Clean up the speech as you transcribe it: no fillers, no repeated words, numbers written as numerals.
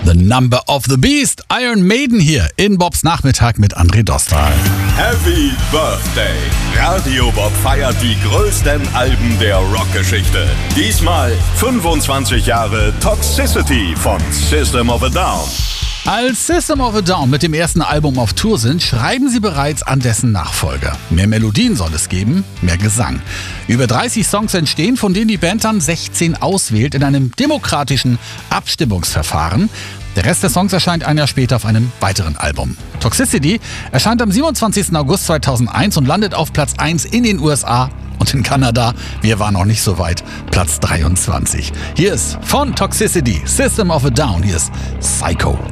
The Number of the Beast, Iron Maiden hier in Bobs Nachmittag mit André Dostal. Happy Birthday! Radio Bob feiert die größten Alben der Rockgeschichte. Diesmal 25 Jahre Toxicity von System of a Down. Als System of a Down mit dem ersten Album auf Tour sind, schreiben sie bereits an dessen Nachfolger. Mehr Melodien soll es geben, mehr Gesang. Über 30 Songs entstehen, von denen die Band dann 16 auswählt in einem demokratischen Abstimmungsverfahren. Der Rest der Songs erscheint ein Jahr später auf einem weiteren Album. Toxicity erscheint am 27. August 2001 und landet auf Platz 1 in den USA und in Kanada, wir waren noch nicht so weit, Platz 23. Hier ist von Toxicity, System of a Down, hier ist Psycho.